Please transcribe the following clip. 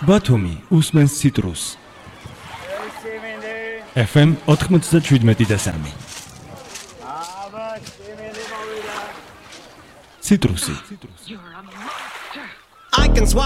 ბათუმი უსმენს ციტრუს. FM 97.3. ციტრუსი. I can swallow